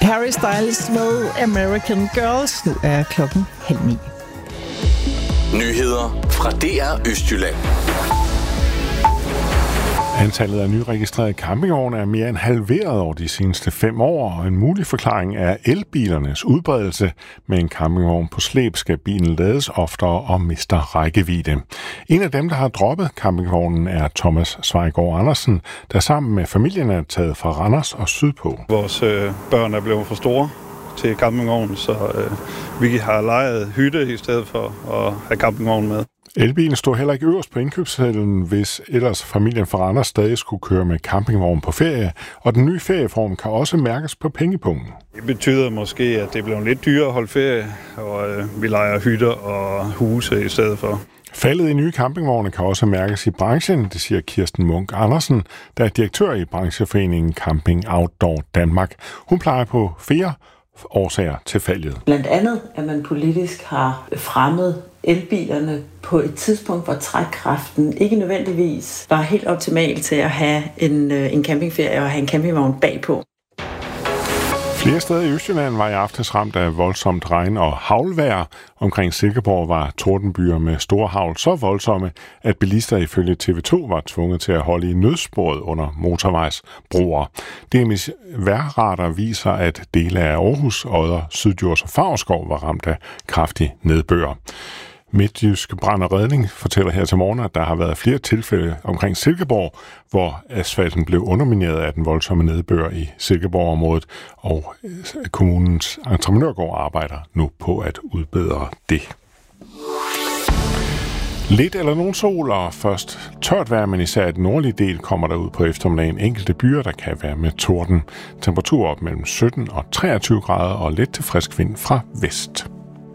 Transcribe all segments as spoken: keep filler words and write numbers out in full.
Harry Styles med American Girls. Nu er klokken halv ni. Nyheder fra D R Østjylland. Antallet af nyregistrerede campingvogne er mere end halveret over de seneste fem år, og en mulig forklaring er elbilernes udbredelse. Med en campingvogn på slæb skal bilen lades oftere og mister rækkevidde. En af dem, der har droppet campingvognen, er Thomas Svejgaard Andersen, der sammen med familien er taget fra Randers og sydpå. Vores øh, børn er blevet for store til campingvognen, så øh, vi har lejet hytte i stedet for at have campingvognen med. Elbilen stod heller ikke øverst på indkøbssedlen, hvis ellers familien fra Randers stadig skulle køre med campingvogn på ferie, og den nye ferieform kan også mærkes på pengepunkten. Det betyder måske, at det bliver lidt dyrere at holde ferie, og øh, vi lejer hytter og huse i stedet for. Faldet i nye campingvogne kan også mærkes i branchen, det siger Kirsten Munk Andersen, der er direktør i brancheforeningen Camping Outdoor Danmark. Hun plejer på fire årsager til faldet. Blandt andet, at man politisk har fremmet elbilerne på et tidspunkt, hvor trækkraften ikke nødvendigvis var helt optimal til at have en, en campingferie og have en campingvogn bagpå. Flere steder i Østjylland var i aftes ramt af voldsomt regn og haglvejr. Omkring Silkeborg var tordenbyer med store hagl så voldsomme, at bilister ifølge T V to var tvunget til at holde i nødsporet under motorvejsbroer. D M I's vejrradar viser, at dele af Aarhus, Odder, Syddjurs og Favrskov var ramt af kraftig nedbør. Midtjysk Brand og Redning fortæller her til morgen, at der har været flere tilfælde omkring Silkeborg, hvor asfalten blev undermineret af den voldsomme nedbør i Silkeborg-området, og kommunens entreprenørgård arbejder nu på at udbedre det. Lidt eller nogen sol, og først tørt vejr, men især den nordlige del kommer der ud på eftermiddagen enkelte byer, der kan være med torden. Temperatur op mellem sytten og treogtyve grader og let til frisk vind fra vest.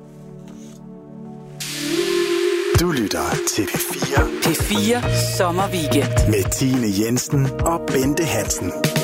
Du lytter til P fire. P fire Sommerweekend. Med Tine Jensen og Bente Hansen.